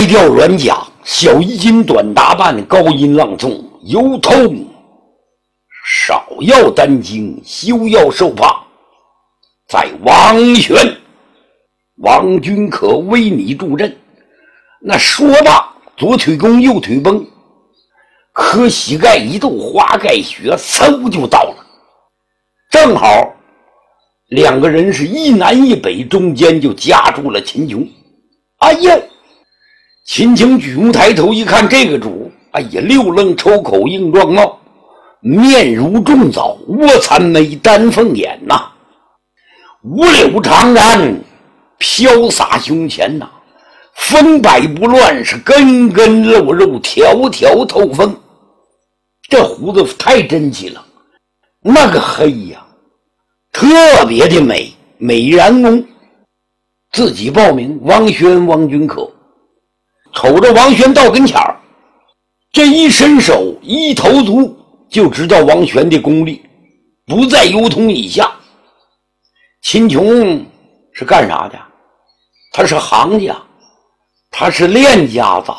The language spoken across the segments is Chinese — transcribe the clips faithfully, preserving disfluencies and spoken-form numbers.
白调软甲，小衣襟短打扮，高音朗诵，有痛少要担惊，休要受怕。在王玄，王君可为你助阵。那说罢，左腿弓，右腿绷，可膝盖一抖，花盖血，嗖就到了。正好两个人是一南一北，中间就夹住了秦琼。哎呀！秦琼举目抬头一看，这个主，哎呀，六愣抽口，硬状貌，面如重枣，卧蚕眉，丹凤眼呐、啊，五柳长髯飘洒胸前呐、啊，风摆不乱，是根根露肉，条条透风。这胡子太真气了，那个黑呀，特别的美，美然浓。自己报名王宣，王君可。瞅着王宣到跟前儿，这一伸手一投足就知道王宣的功力不在油桶以下。秦琼是干啥的？他是行家，他是练家子，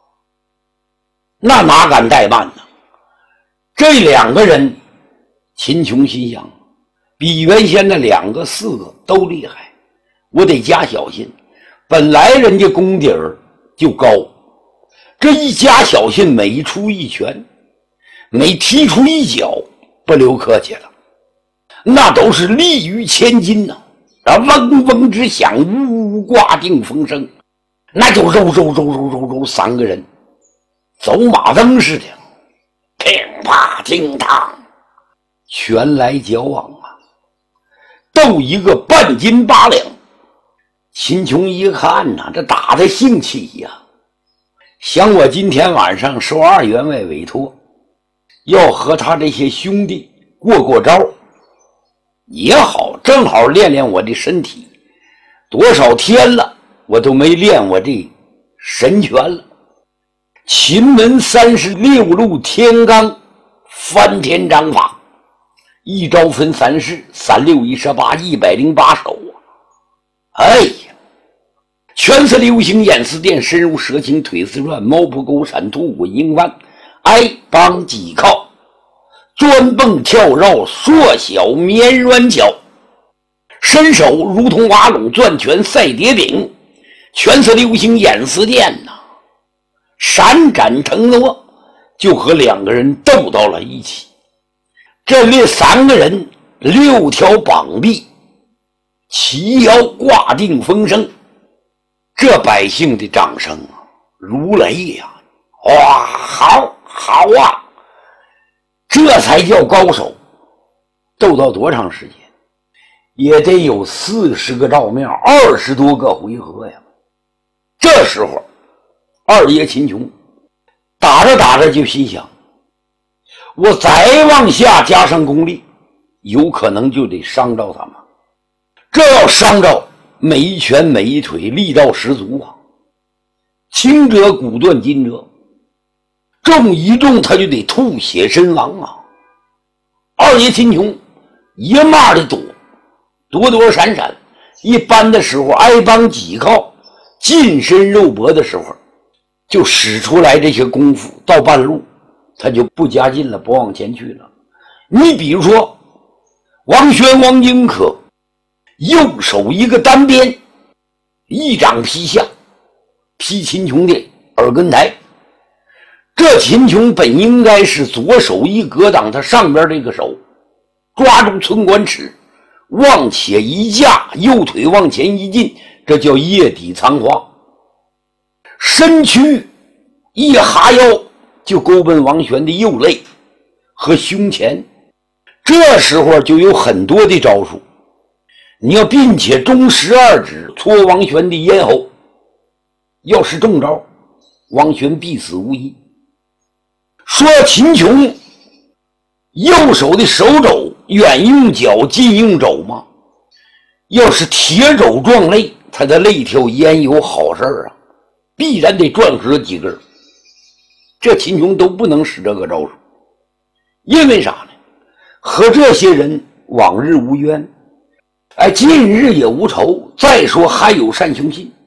那哪敢怠慢呢？这两个人，秦琼心想，比原先的两个四个都厉害，我得加小心。本来人家功底儿就高，这一加小心，每出一拳，每踢出一脚，不留客气了，那都是利于千金呐、啊！嗡嗡之响，呜呜挂定风声，那就肉肉肉肉肉肉，三个人走马灯似的，乒啪叮当，拳来脚往啊，斗一个半斤八两。秦琼一看呐、啊，这打的兴起呀、啊，想我今天晚上受二员外委托，要和他这些兄弟过过招也好，正好练练我的身体。多少天了，我都没练我这神拳了。秦门三十六路天罡翻天掌法，一招分三式，三六一十八，一百零八手啊！哎呀，拳似流星，眼似电，身如蛇形，腿似乱，猫扑狗闪，兔滚鹰弯，挨帮挤靠，钻蹦跳绕，缩小绵软巧，伸手如同瓦垄，攥拳赛蝶柄，拳似流星，眼似电呐、啊，闪展腾挪，就和两个人斗到了一起。这列三个人六条膀臂齐腰挂定风声，这百姓的掌声啊如雷呀、啊！哇，好好啊！这才叫高手。斗到多长时间？也得有四十个照面，二十多个回合呀。这时候，二爷秦琼打着打着就心想，我再往下加上功力，有可能就得伤着他们。这要伤着，每一拳每一腿力道十足啊，轻者骨断筋折，重一重他就得吐血身亡啊。二爷秦琼一骂的躲，躲躲闪闪，一般的时候挨帮挤靠，近身肉搏的时候就使出来这些功夫，到半路他就不加劲了，不往前去了。你比如说王宣王英可右手一个单边，一掌劈下，劈秦琼的耳根台。这秦琼本应该是左手一格挡他上边这个手，抓住寸关尺，往且一架，右腿往前一进，这叫腋底藏花。身躯一哈腰，就勾奔王玄的右肋和胸前。这时候就有很多的招数，你要并且中十二指戳王玄的咽喉，要是中招，王玄必死无疑。说秦琼右手的手肘远用脚近用肘吗？要是铁肘撞肋，他的肋条焉有好事啊，必然得撞折几根。这秦琼都不能使这个招数，因为啥呢？和这些人往日无冤，哎，近日也无仇。再说还有单雄信，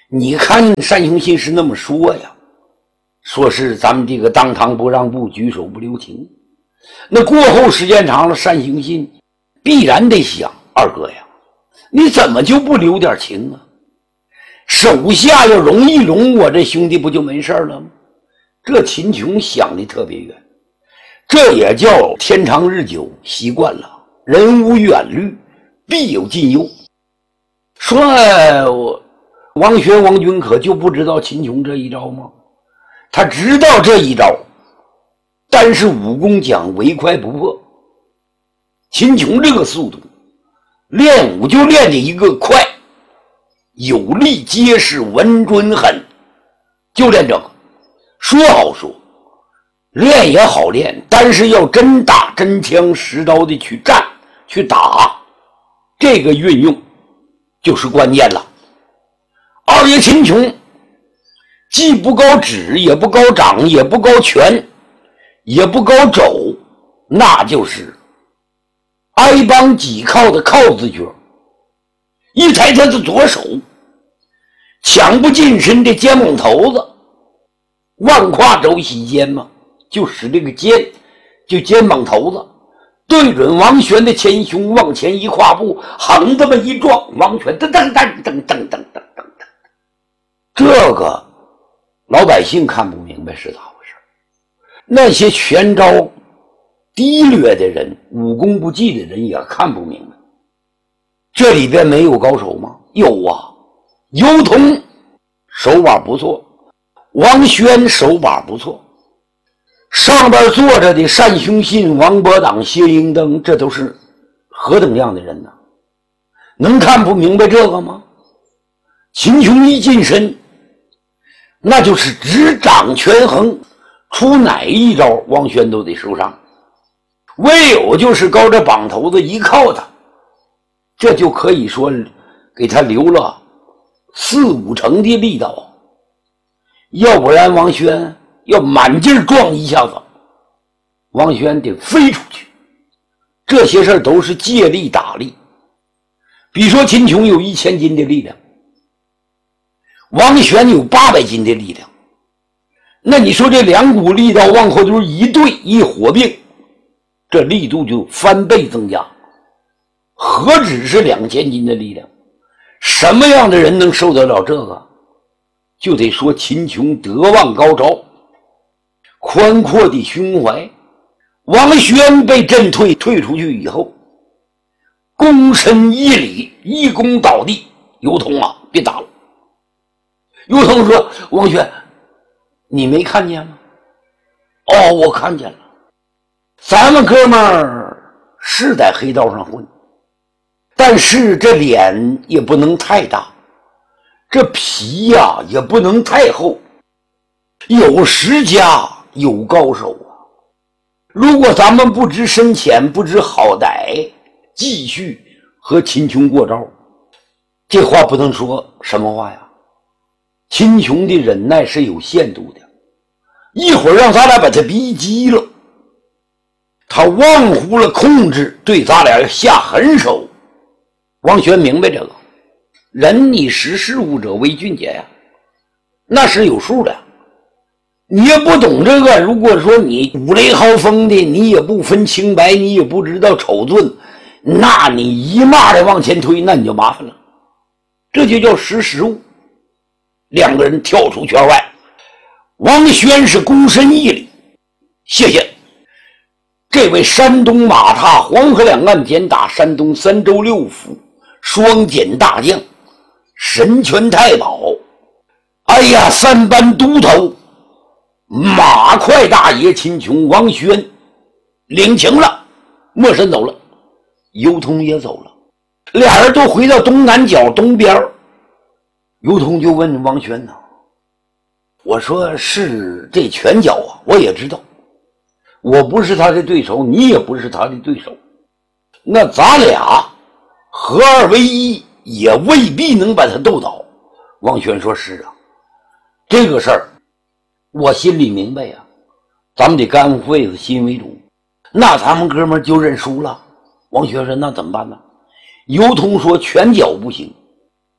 你看单雄信是那么说呀，说是咱们这个当堂不让步，举手不留情。那过后时间长了，单雄信必然得想，二哥呀，你怎么就不留点情啊？手下要容一容我这兄弟不就没事了吗？这秦琼想的特别远，这也叫天长日久，习惯了，人无远虑，必有近忧。说我王玄王君可就不知道秦琼这一招吗？他知道这一招，但是武功讲唯快不破。秦琼这个速度，练武就练的一个快，有力结实，稳准狠，就练这个。说好说，练也好练，但是要真打真枪实刀的去战去打，这个运用就是关键了。二爷秦琼既不高指，也不高掌，也不高拳，也不高肘，那就是挨帮挤靠的靠字诀。一抬他的左手，抢不近身的肩膀头子，万胯肘洗肩嘛，就使这个肩，就肩膀头子对准王玄的前胸，往前一跨步，横这么一撞，王玄噔噔噔噔噔噔噔噔噔，这个老百姓看不明白是咋回事，那些拳招低劣的人，武功不济的人也看不明白。这里边没有高手吗？有啊，尤通手把不错，王轩手把不错，上边坐着的单雄信、王伯党、谢英登，这都是何等样的人呢？能看不明白这个吗？秦琼一近身，那就是只掌权衡，出哪一招王轩都得受伤，唯有就是高着膀头子一靠他，这就可以说给他留了四五成的力道，要不然王轩要满劲撞一下子，王轩得飞出去。这些事儿都是借力打力。比如说秦琼有一千斤的力量，王轩有八百斤的力量，那你说这两股力道往后头一对一合并，这力度就翻倍增加。何止是两千斤的力量，什么样的人能受得了这个？就得说秦琼德望高招，宽阔的胸怀。王轩被震退，退出去以后，躬身一礼，一躬倒地。尤通啊，别打了。尤通说：“王轩，你没看见吗？”哦，我看见了。咱们哥们儿是在黑道上混，但是这脸也不能太大，这皮呀、啊、也不能太厚，有实家，有高手啊。如果咱们不知深浅，不知好歹，继续和秦琼过招，这话不能说什么话呀？秦琼的忍耐是有限度的，一会儿让咱俩把他逼急了，他忘乎了控制，对咱俩下狠手。王轩明白这个，人你识时务者为俊杰呀，那是有数的。你也不懂这个，如果说你五雷豪风的，你也不分清白，你也不知道丑钝，那你一骂的往前推，那你就麻烦了。这就叫识时务。两个人跳出圈外，王轩是躬身一礼，谢谢这位山东马踏黄河两岸简打山东三州六府双简大将，神拳太保，哎呀，三班都头马快大爷秦琼王轩领情了，没身走了，尤通也走了，俩人都回到东南角东边。尤通就问王轩呢，我说是这拳脚啊，我也知道，我不是他的对手，你也不是他的对手，那咱俩合二为一也未必能把他斗倒。王轩说是啊，这个事儿我心里明白呀、啊，咱们得肝肺子心为主，那咱们哥们就认输了。王轩说那怎么办呢？尤通说拳脚不行，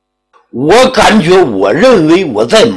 我感觉，我认为我在